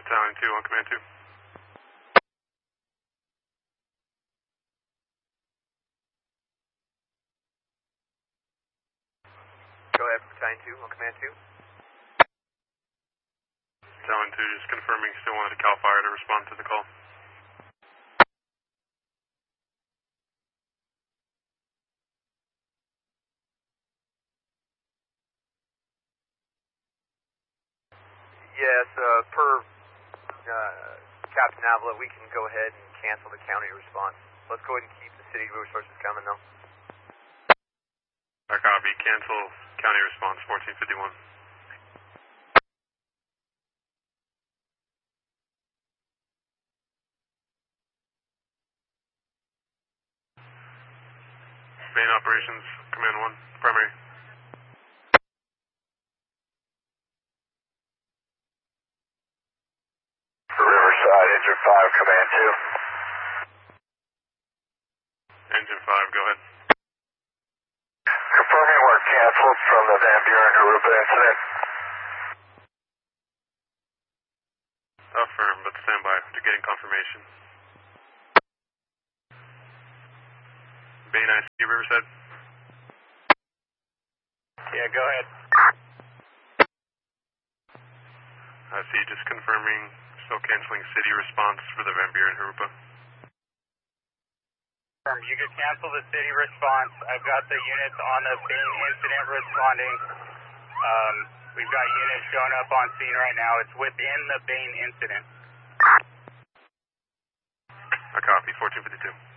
Battalion 2 on Command 2. Go ahead, Battalion 2 on Command 2. Battalion 2 just confirming still wanted CAL FIRE to respond to the call. Yes, per Captain Avila, we can go ahead and cancel the county response. Let's go ahead and keep the city resources coming, though. I copy. Cancel county response 1451. Main operations, Command 1, primary. Riverside, Engine 5, Command 2. Engine 5, go ahead. Confirming we're canceled from the Van Buren Aruba incident. Affirm, but stand by to getting confirmation. Bay 9 City, Riverside. Yeah, go ahead. I see, just confirming, still canceling city response for the Van Buren Aruba. You could cancel the city response. I've got the units on the Bain incident responding. We've got units showing up on scene right now. It's within the Bain incident. I copy, 1452.